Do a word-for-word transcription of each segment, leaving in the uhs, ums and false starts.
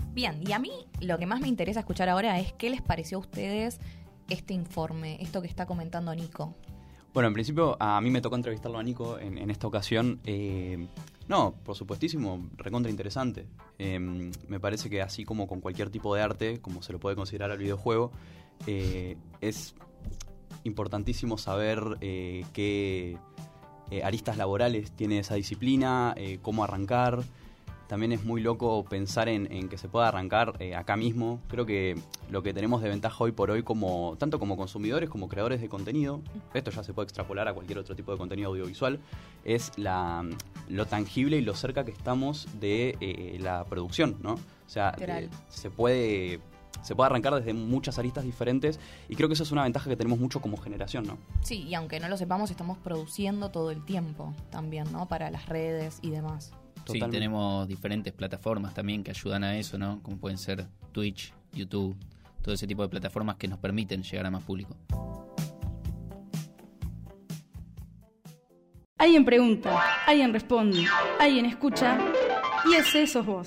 Bien, y a mí lo que más me interesa escuchar ahora es qué les pareció a ustedes este informe, esto que está comentando Nico. Bueno, en principio a mí me tocó entrevistarlo a Nico en, en esta ocasión. Eh, no, por supuestísimo, recontra interesante. Eh, me parece que así como con cualquier tipo de arte, como se lo puede considerar al videojuego, eh, es importantísimo saber eh, qué eh, aristas laborales tiene esa disciplina, eh, cómo arrancar. También es muy loco pensar en, en que se pueda arrancar eh, acá mismo. Creo que lo que tenemos de ventaja hoy por hoy, como tanto como consumidores como creadores de contenido, esto ya se puede extrapolar a cualquier otro tipo de contenido audiovisual, es la, lo tangible y lo cerca que estamos de eh, la producción, ¿no? O sea, eh, se puede... se puede arrancar desde muchas aristas diferentes y creo que eso es una ventaja que tenemos mucho como generación, ¿no? Sí, y aunque no lo sepamos, estamos produciendo todo el tiempo también, ¿no? Para las redes y demás. Totalmente. Sí, tenemos diferentes plataformas también que ayudan a eso, ¿no? Como pueden ser Twitch, YouTube, todo ese tipo de plataformas que nos permiten llegar a más público. Alguien pregunta, alguien responde, alguien escucha y ese sos vos.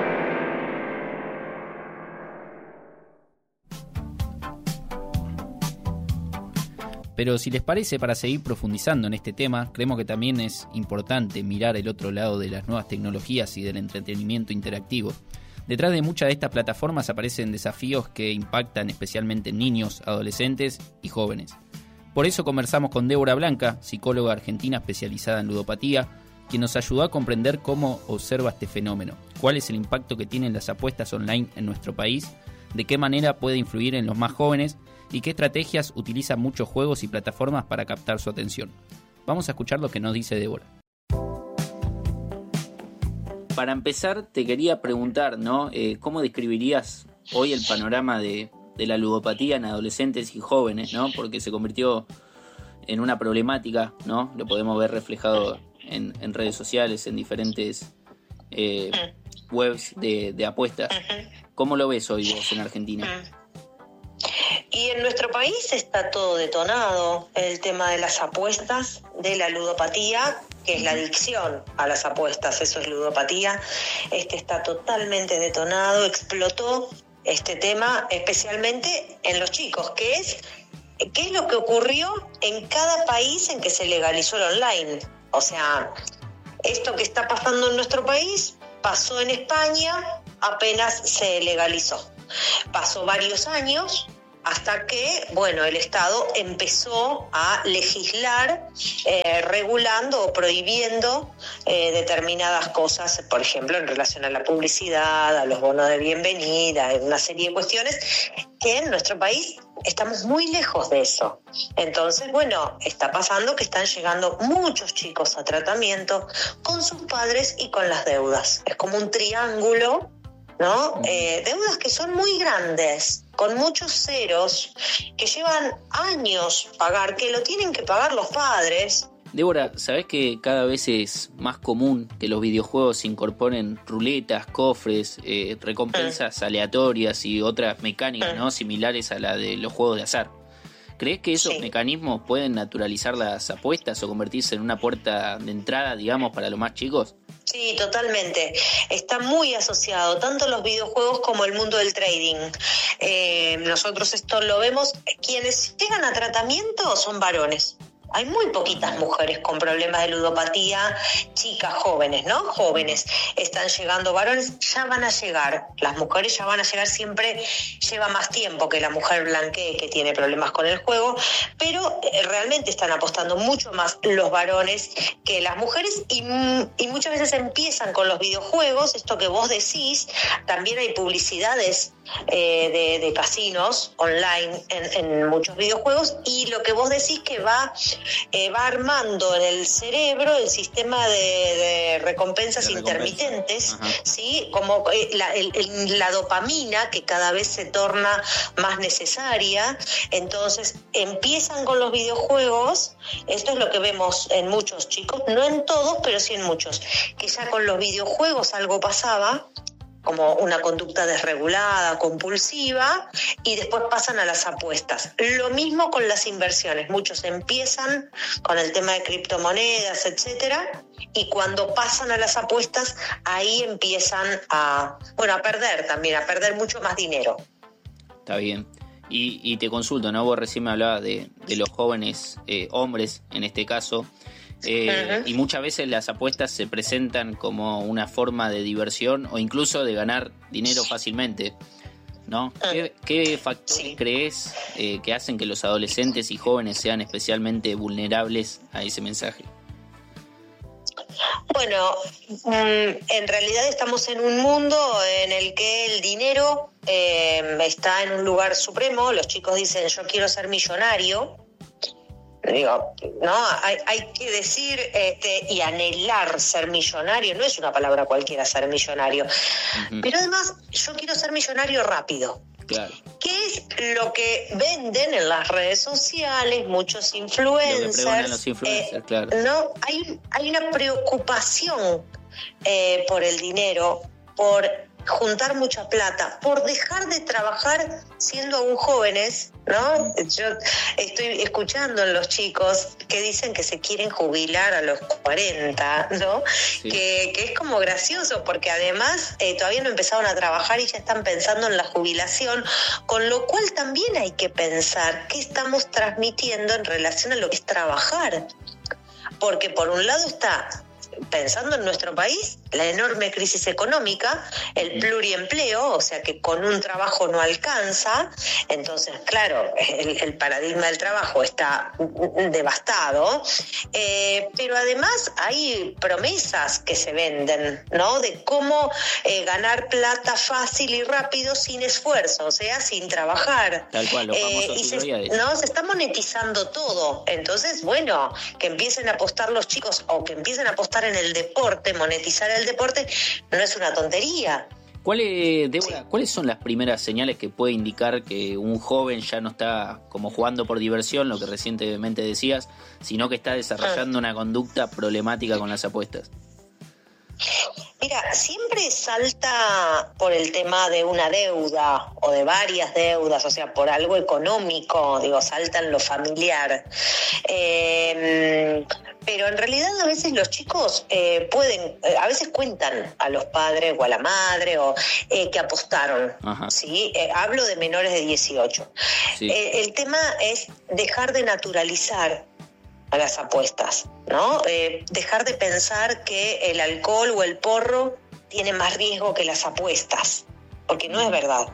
Pero si les parece, para seguir profundizando en este tema, creemos que también es importante mirar el otro lado de las nuevas tecnologías y del entretenimiento interactivo. Detrás de muchas de estas plataformas aparecen desafíos que impactan especialmente en niños, adolescentes y jóvenes. Por eso conversamos con Débora Blanca, psicóloga argentina especializada en ludopatía, quien nos ayudó a comprender cómo observa este fenómeno, cuál es el impacto que tienen las apuestas online en nuestro país, de qué manera puede influir en los más jóvenes y qué estrategias utilizan muchos juegos y plataformas para captar su atención. Vamos a escuchar lo que nos dice Débora. Para empezar, te quería preguntar, ¿no? Eh, ¿Cómo describirías hoy el panorama de, de la ludopatía en adolescentes y jóvenes, ¿no? Porque se convirtió en una problemática, ¿no? Lo podemos ver reflejado en, en redes sociales, en diferentes eh, webs de, de apuestas. ¿Cómo lo ves hoy vos en Argentina? Y en nuestro país está todo detonado, el tema de las apuestas, de la ludopatía, que es la adicción a las apuestas, eso es ludopatía. Este está totalmente detonado, explotó este tema, especialmente en los chicos, que es, ¿qué es lo que ocurrió en cada país en que se legalizó el online? O sea, esto que está pasando en nuestro país pasó en España apenas se legalizó. Pasó varios años hasta que, bueno, el Estado empezó a legislar eh, regulando o prohibiendo eh, determinadas cosas, por ejemplo, en relación a la publicidad, a los bonos de bienvenida, una serie de cuestiones que en nuestro país estamos muy lejos de eso. Entonces, bueno, está pasando que están llegando muchos chicos a tratamiento con sus padres y con las deudas. Es como un triángulo, ¿no? Eh, deudas que son muy grandes, con muchos ceros, que llevan años pagar, que lo tienen que pagar los padres. Débora, ¿sabés que cada vez es más común que los videojuegos incorporen ruletas, cofres, eh, recompensas mm. aleatorias y otras mecánicas, mm. ¿no? similares a la de los juegos de azar? ¿Crees que esos sí. mecanismos pueden naturalizar las apuestas o convertirse en una puerta de entrada, digamos, para los más chicos? Sí, totalmente. Está muy asociado tanto los videojuegos como el mundo del trading. Eh, nosotros esto lo vemos. Quienes llegan a tratamiento son varones. Hay muy poquitas mujeres con problemas de ludopatía, chicas jóvenes, ¿no? Jóvenes. Están llegando varones, ya van a llegar. Las mujeres ya van a llegar, siempre lleva más tiempo que la mujer blanquee que tiene problemas con el juego, pero realmente están apostando mucho más los varones que las mujeres y, y muchas veces empiezan con los videojuegos, esto que vos decís, también hay publicidades eh, de, de casinos online en, en muchos videojuegos y lo que vos decís que va... Eh, va armando en el cerebro el sistema de, de recompensas de intermitentes, ¿sí? Como eh, la, el, el, la dopamina que cada vez se torna más necesaria. Entonces empiezan con los videojuegos. Esto es lo que vemos en muchos chicos, no en todos, pero sí en muchos, que ya con los videojuegos algo pasaba como una conducta desregulada, compulsiva, y después pasan a las apuestas. Lo mismo con las inversiones. Muchos empiezan con el tema de criptomonedas, etcétera, y cuando pasan a las apuestas, ahí empiezan a, bueno, a perder también, a perder mucho más dinero. Está bien. Y, y te consulto, ¿no? Vos recién me hablabas de, de los jóvenes eh, hombres, en este caso, eh, uh-huh. y muchas veces las apuestas se presentan como una forma de diversión o incluso de ganar dinero fácilmente, ¿no? Uh-huh. ¿Qué, qué factores sí. crees eh, que hacen que los adolescentes y jóvenes sean especialmente vulnerables a ese mensaje? Bueno, en realidad estamos en un mundo en el que el dinero eh, está en un lugar supremo. Los chicos dicen, yo quiero ser millonario. Digo, no, hay, hay que decir este, y anhelar ser millonario. No es una palabra cualquiera ser millonario. Uh-huh. Pero además, yo quiero ser millonario rápido. Claro. ¿Qué es lo que venden en las redes sociales muchos influencers? Lo que pregonan los influencers, eh, claro. No, hay, hay una preocupación eh, por el dinero, por juntar mucha plata, por dejar de trabajar siendo aún jóvenes, ¿no? Yo estoy escuchando a los chicos que dicen que se quieren jubilar a los cuarenta, ¿no? Sí. Que, que es como gracioso, porque además eh, todavía no empezaron a trabajar y ya están pensando en la jubilación, con lo cual también hay que pensar qué estamos transmitiendo en relación a lo que es trabajar. Porque por un lado está, pensando en nuestro país, la enorme crisis económica, el pluriempleo, o sea que con un trabajo no alcanza, entonces claro, el, el paradigma del trabajo está devastado, eh, pero además hay promesas que se venden, ¿no? De cómo eh, ganar plata fácil y rápido sin esfuerzo, o sea, sin trabajar. Tal cual, los famosos eh, y se, no, se está monetizando todo, entonces bueno, que empiecen a apostar los chicos o que empiecen a apostar en el deporte, monetizar el deporte, no es una tontería. ¿Cuáles, Débora, sí. ¿Cuáles son las primeras señales que puede indicar que un joven ya no está como jugando por diversión, lo que recientemente decías, sino que está desarrollando ah. una conducta problemática con las apuestas? Mira, siempre salta por el tema de una deuda o de varias deudas, o sea, por algo económico, digo, salta en lo familiar. Eh, pero en realidad a veces los chicos eh, pueden, eh, a veces cuentan a los padres o a la madre o eh, que apostaron, Ajá. ¿sí? Eh, hablo de menores de dieciocho. Sí. Eh, el tema es dejar de naturalizar a las apuestas, ¿no? Eh, dejar de pensar que el alcohol o el porro tiene más riesgo que las apuestas, porque no es verdad.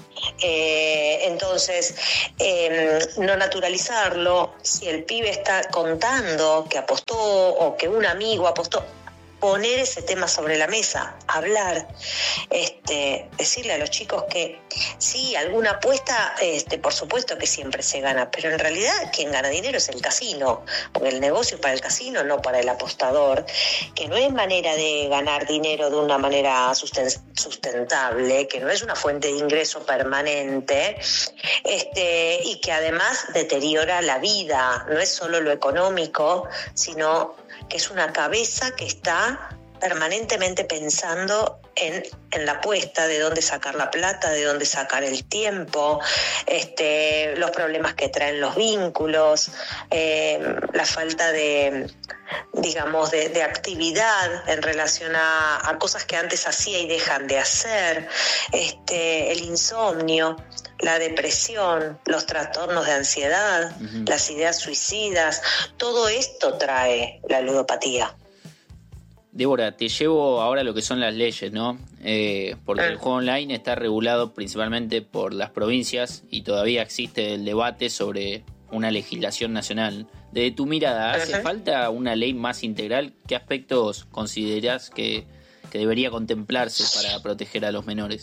Eh, entonces, eh, no naturalizarlo. Si el pibe está contando que apostó o que un amigo apostó, poner ese tema sobre la mesa, hablar, este, decirle a los chicos que sí, alguna apuesta, este, por supuesto que siempre se gana, pero en realidad quien gana dinero es el casino, porque el negocio es para el casino, no para el apostador, que no es manera de ganar dinero de una manera sustentable, que no es una fuente de ingreso permanente, este, y que además deteriora la vida, no es solo lo económico, sino que es una cabeza que está permanentemente pensando en, en la apuesta, de dónde sacar la plata, de dónde sacar el tiempo, este, los problemas que traen los vínculos, eh, la falta de, digamos, de, de actividad en relación a, a cosas que antes hacía y dejan de hacer, este, el insomnio, la depresión, los trastornos de ansiedad, uh-huh. las ideas suicidas, todo esto trae la ludopatía. Débora, te llevo ahora a lo que son las leyes, ¿no? Eh, porque el juego online está regulado principalmente por las provincias y todavía existe el debate sobre una legislación nacional. Desde tu mirada, ¿hace uh-huh. falta una ley más integral? ¿Qué aspectos considerás que, que debería contemplarse para proteger a los menores?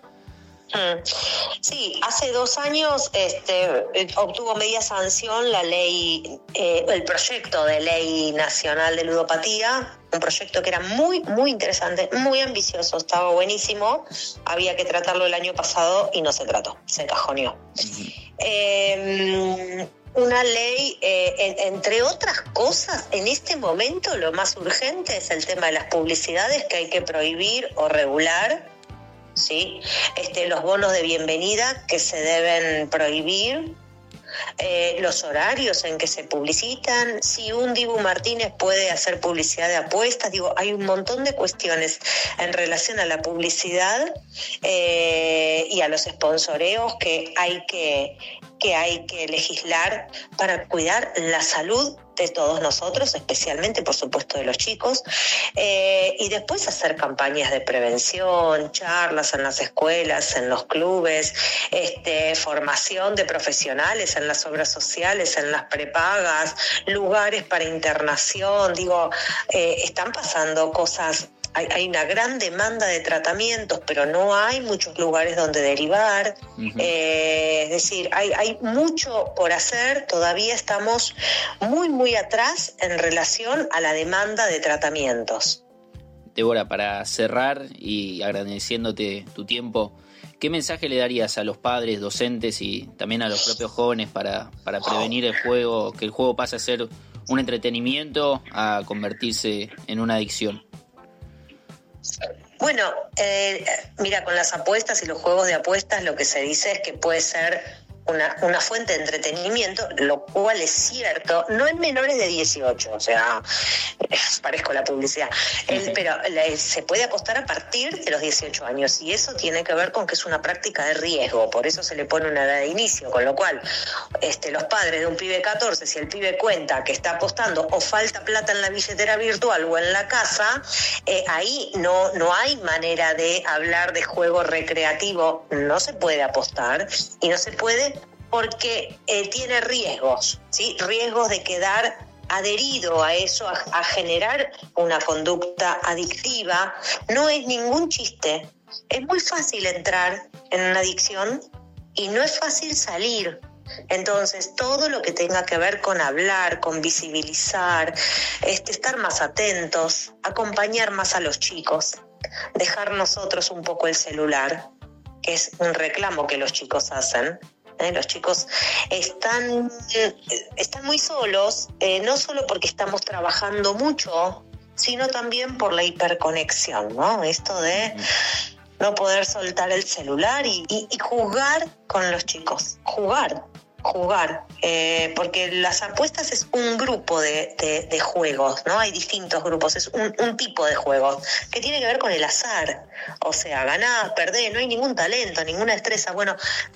Sí, hace dos años este, obtuvo media sanción la ley, eh, el proyecto de ley nacional de ludopatía, un proyecto que era muy, muy interesante, muy ambicioso, estaba buenísimo, había que tratarlo el año pasado y no se trató, se cajoneó. Uh-huh. Eh, una ley, eh, en, entre otras cosas, en este momento lo más urgente es el tema de las publicidades que hay que prohibir o regular. ¿sí? Este, los bonos de bienvenida que se deben prohibir, eh, los horarios en que se publicitan, si un Dibu Martínez puede hacer publicidad de apuestas, digo, hay un montón de cuestiones en relación a la publicidad eh, y a los sponsoreos que hay que, que hay que legislar para cuidar la salud de todos nosotros, especialmente, por supuesto, de los chicos, eh, y después hacer campañas de prevención, charlas en las escuelas, en los clubes, este, formación de profesionales en las obras sociales, en las prepagas, lugares para internación. Digo, eh, están pasando cosas. Hay, hay una gran demanda de tratamientos, pero no hay muchos lugares donde derivar. Uh-huh. Eh, es decir, hay, hay mucho por hacer. Todavía estamos muy, muy atrás en relación a la demanda de tratamientos. Débora, para cerrar y agradeciéndote tu tiempo, ¿qué mensaje le darías a los padres, docentes y también a los propios jóvenes para, para prevenir el juego, que el juego pase a ser un entretenimiento a convertirse en una adicción? Bueno, eh, mira, con las apuestas y los juegos de apuestas lo que se dice es que puede ser una, una fuente de entretenimiento, lo cual es cierto, no en menores de dieciocho, o sea, parezco la publicidad, el, pero le, se puede apostar a partir de los dieciocho años, y eso tiene que ver con que es una práctica de riesgo, por eso se le pone una edad de inicio, con lo cual este, los padres de un pibe de catorce, si el pibe cuenta que está apostando o falta plata en la billetera virtual o en la casa, eh, ahí no, no hay manera de hablar de juego recreativo, no se puede apostar y no se puede porque eh, tiene riesgos, ¿sí? Riesgos de quedar adherido a eso, a, a generar una conducta adictiva. No es ningún chiste. Es muy fácil entrar en una adicción y no es fácil salir. Entonces, todo lo que tenga que ver con hablar, con visibilizar, este, estar más atentos, acompañar más a los chicos, dejar nosotros un poco el celular, que es un reclamo que los chicos hacen. Eh, los chicos están, eh, están muy solos, eh, no solo porque estamos trabajando mucho, sino también por la hiperconexión, ¿no? Esto de no poder soltar el celular y, y, y jugar con los chicos, jugar, jugar, eh, porque las apuestas es un grupo de, de, de juegos, ¿no? Hay distintos grupos, es un, un tipo de juegos que tiene que ver con el azar, o sea, ganás, perdés, no hay ningún talento, ninguna destreza. Bueno,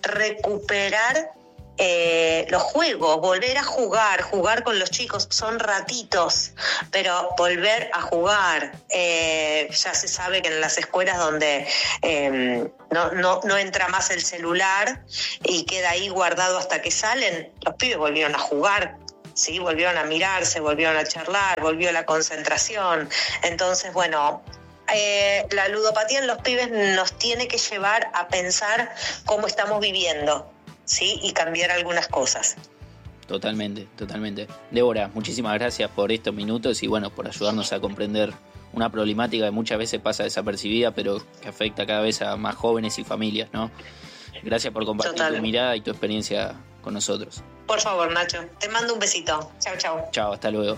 recuperar eh, los juegos, volver a jugar, jugar con los chicos, son ratitos, pero volver a jugar. Eh, ya se sabe que en las escuelas donde eh, no, no, no entra más el celular y queda ahí guardado hasta que salen, los pibes volvieron a jugar. Sí, volvieron a mirarse, volvieron a charlar, volvió la concentración. Entonces, bueno, eh, la ludopatía en los pibes nos tiene que llevar a pensar cómo estamos viviendo, ¿sí? Y cambiar algunas cosas. Totalmente, totalmente. Débora, muchísimas gracias por estos minutos y bueno, por ayudarnos a comprender una problemática que muchas veces pasa desapercibida, pero que afecta cada vez a más jóvenes y familias, ¿no? Gracias por compartir Total. tu mirada y tu experiencia con nosotros. Por favor, Nacho, te mando un besito. Chau, chau. Chao, hasta luego.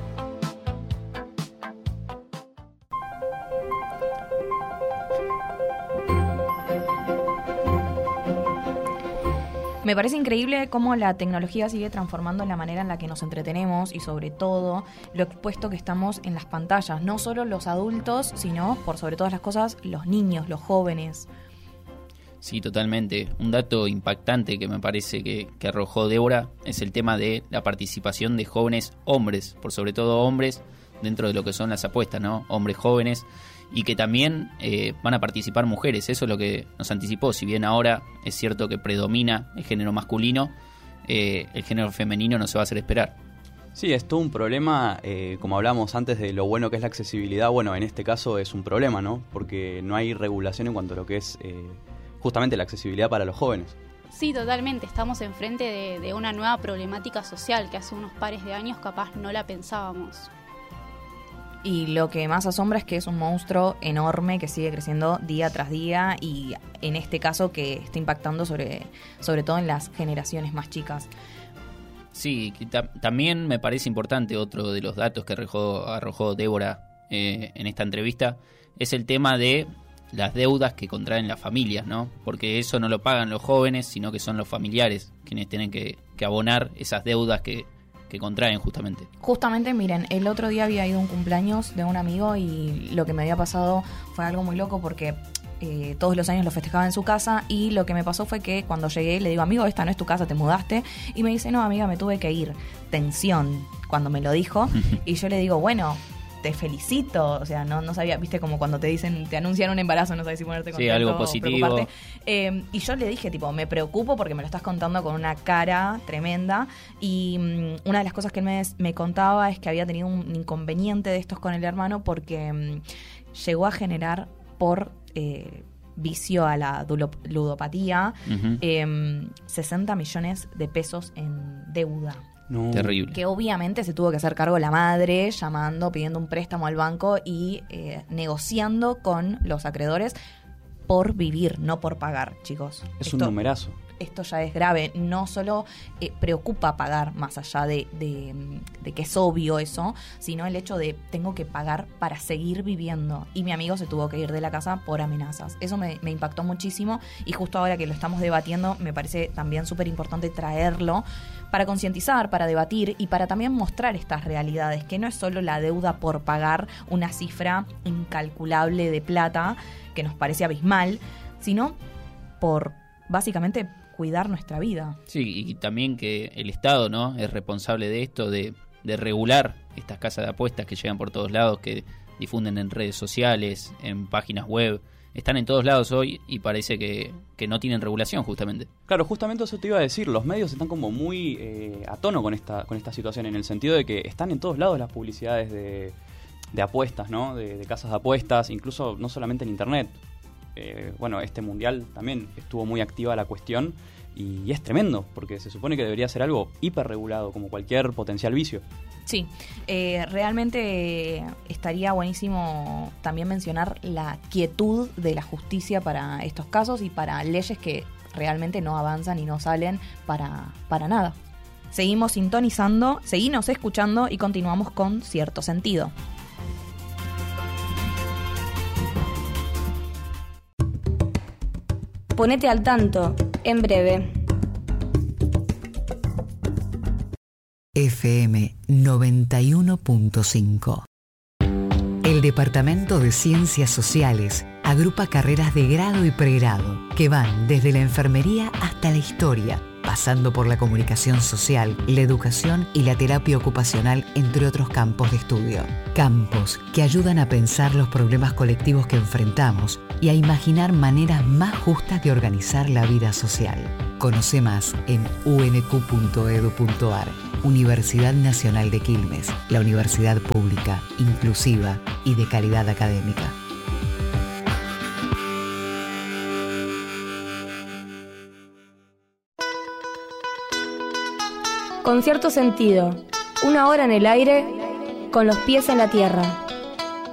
Me parece increíble cómo la tecnología sigue transformando la manera en la que nos entretenemos y sobre todo lo expuesto que estamos en las pantallas. No solo los adultos, sino por sobre todas las cosas los niños, los jóvenes. Sí, totalmente. Un dato impactante que me parece que, que arrojó Débora es el tema de la participación de jóvenes hombres, por sobre todo hombres, dentro de lo que son las apuestas, ¿no? Hombres jóvenes, y que también eh, van a participar mujeres. Eso es lo que nos anticipó. Si bien ahora es cierto que predomina el género masculino, eh, el género femenino no se va a hacer esperar. Sí, es todo un problema, eh, como hablamos antes de lo bueno que es la accesibilidad. Bueno, en este caso es un problema, ¿no? Porque no hay regulación en cuanto a lo que es eh, justamente la accesibilidad para los jóvenes. Sí, totalmente. Estamos enfrente de, de una nueva problemática social que hace unos pares de años capaz no la pensábamos. Y lo que más asombra es que es un monstruo enorme que sigue creciendo día tras día y en este caso que está impactando sobre, sobre todo en las generaciones más chicas. Sí, ta- también me parece importante otro de los datos que arrojó, arrojó Débora eh, en esta entrevista, es el tema de las deudas que contraen las familias, ¿no? Porque eso no lo pagan los jóvenes, sino que son los familiares quienes tienen que, que abonar esas deudas que, que contraen justamente. Justamente, miren, el otro día había ido a un cumpleaños de un amigo y lo que me había pasado fue algo muy loco porque eh, todos los años lo festejaba en su casa y lo que me pasó fue que cuando llegué le digo, amigo, esta no es tu casa, te mudaste, y me dice, no, amiga, me tuve que ir. Tensión cuando me lo dijo y yo le digo, bueno, te felicito, o sea, no, no sabía, viste, como cuando te dicen, te anuncian un embarazo, no sabes si ponerte contento, sí, algo positivo. Eh, y yo le dije, tipo, me preocupo porque me lo estás contando con una cara tremenda, y um, una de las cosas que él me, me contaba es que había tenido un inconveniente de estos con el hermano porque um, llegó a generar por eh, vicio a la dulo, ludopatía uh-huh. eh, sesenta millones de pesos en deuda. No. Terrible. Que obviamente se tuvo que hacer cargo la madre, llamando, pidiendo un préstamo al banco y eh, negociando con los acreedores por vivir, no por pagar, chicos. Es esto, un numerazo. Esto ya es grave. No solo eh, preocupa pagar, más allá de, de, de que es obvio eso, sino el hecho de tengo que pagar para seguir viviendo. Y mi amigo se tuvo que ir de la casa por amenazas. Eso me, me impactó muchísimo y justo ahora que lo estamos debatiendo me parece también súper importante traerlo para concientizar, para debatir y para también mostrar estas realidades, que no es solo la deuda por pagar una cifra incalculable de plata, que nos parece abismal, sino por básicamente cuidar nuestra vida. Sí, y también que el Estado, ¿no?, es responsable de esto, de, de regular estas casas de apuestas que llegan por todos lados, que difunden en redes sociales, en páginas web. Están en todos lados hoy y parece que, que no tienen regulación justamente. Claro, justamente eso te iba a decir. Los medios están como muy eh, a tono con esta con esta situación, en el sentido de que están en todos lados las publicidades de, de apuestas, ¿no? De, de casas de apuestas, incluso no solamente en internet. Eh, bueno, este mundial también estuvo muy activa la cuestión y, y es tremendo, porque se supone que debería ser algo hiperregulado, como cualquier potencial vicio. Sí, eh, realmente estaría buenísimo también mencionar la quietud de la justicia para estos casos y para leyes que realmente no avanzan y no salen para, para nada. Seguimos sintonizando, seguimos escuchando y continuamos con Cierto Sentido. Ponete al tanto, en breve. F M noventa y uno punto cinco. El Departamento de Ciencias Sociales agrupa carreras de grado y pregrado que van desde la enfermería hasta la historia, pasando por la comunicación social, la educación y la terapia ocupacional, entre otros campos de estudio. Campos que ayudan a pensar los problemas colectivos que enfrentamos y a imaginar maneras más justas de organizar la vida social. Conoce más en u n q punto e d u punto a r. Universidad Nacional de Quilmes, la universidad pública, inclusiva y de calidad académica. Con Cierto Sentido, una hora en el aire, con los pies en la tierra.